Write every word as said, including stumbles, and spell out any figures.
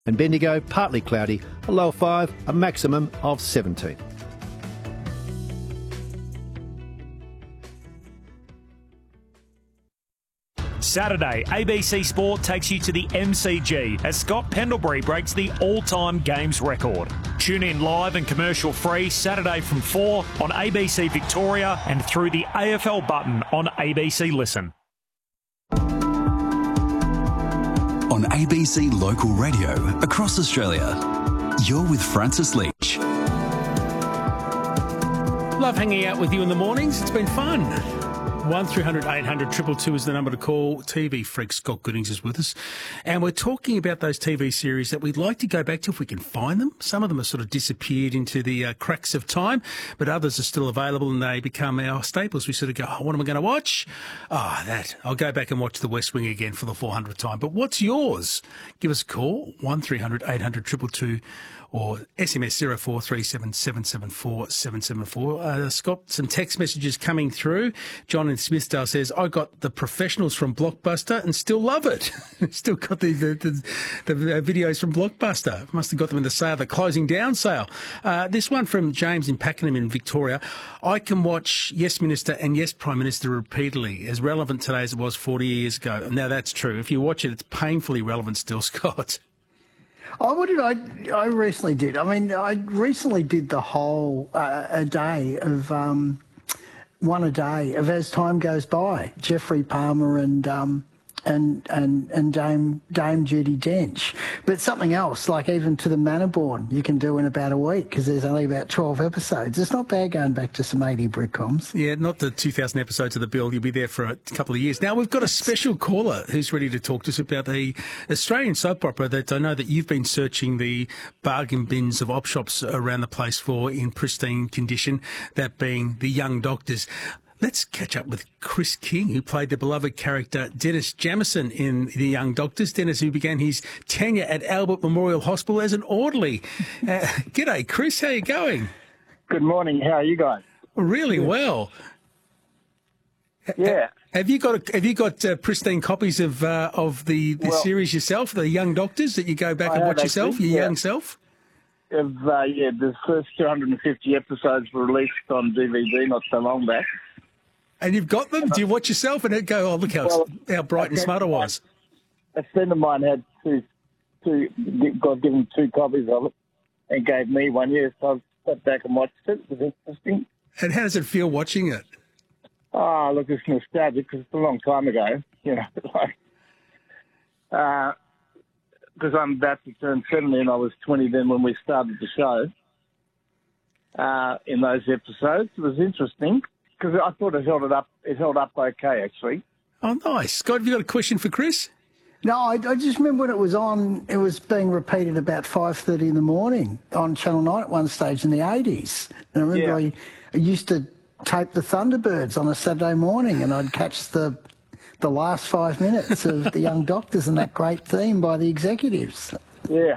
And Bendigo, partly cloudy, a low of five, a maximum of seventeen. Saturday, A B C Sport takes you to the M C G as Scott Pendlebury breaks the all-time games record. Tune in live and commercial-free Saturday from four on A B C Victoria and through the A F L button on A B C Listen. On A B C Local Radio across Australia, you're with Francis Leach. Love hanging out with you in the mornings. It's been fun. one three hundred eight hundred two two two is the number to call. T V freak Scott Goodings is with us. And we're talking about those T V series that we'd like to go back to if we can find them. Some of them have sort of disappeared into the uh, cracks of time, but others are still available and they become our staples. We sort of go, oh, what am I going to watch? Ah, oh, that. I'll go back and watch The West Wing again for the four hundredth time. But what's yours? Give us a call, one three hundred eight hundred two two two. Or S M S zero four three seven seven seven four seven seven four. Uh, Scott, some text messages coming through. John in Smithsdale says, I got The Professionals from Blockbuster and still love it. Still got the, the, the, the videos from Blockbuster. Must have got them in the sale, the closing down sale. Uh, this one from James in Pakenham in Victoria. I can watch Yes Minister and Yes Prime Minister repeatedly, as relevant today as it was forty years ago. Now, that's true. If you watch it, it's painfully relevant still, Scott. Oh, what did I? I recently did. I mean, I recently did the whole uh, a day of um, one a day of As Time Goes By. Jeffrey Palmer and um, and and and Dame Dame Judi Dench. But something else, like even To the Manor-born, you can do in about a week because there's only about twelve episodes. It's not bad going back to some eighty Britcoms. Yeah, not the two thousand episodes of The Bill. You'll be there for a couple of years. Now, we've got a special caller who's ready to talk to us about the Australian soap opera that I know that you've been searching the bargain bins of op shops around the place for in pristine condition, that being The Young Doctors. Let's catch up with Chris King, who played the beloved character Dennis Jamison in The Young Doctors. Dennis, who began his tenure at Albert Memorial Hospital as an orderly. Uh, g'day, Chris. How you going? Good morning. How are you guys? Really well. Yeah. Have you got a, have you got uh, pristine copies of uh, of the, the well, series yourself, The Young Doctors, that you go back I and watch actually, yourself, your yeah. young self? Of, uh, yeah, the first two hundred fifty episodes were released on D V D not so long back. And you've got them? Do you watch yourself and go, oh, look how well, how bright and smart I was? A friend of mine had two, two, got given two copies of it and gave me one. Yes, yeah, so I sat back and watched it. It was interesting. And how does it feel watching it? Oh, look, it's nostalgic because it's a long time ago, you know, like, uh, because I'm about to turn seventy and I was twenty then when we started the show. Uh, in those episodes, it was interesting because I thought it held it up. It held up okay, actually. Oh, nice. Scott, have you got a question for Chris? No, I, I just remember when it was on, it was being repeated about five thirty in the morning on Channel nine at one stage in the eighties. And I remember Yeah. I, I used to tape the Thunderbirds on a Saturday morning and I'd catch the the last five minutes of The Young Doctors and that great theme by the executives. Yeah,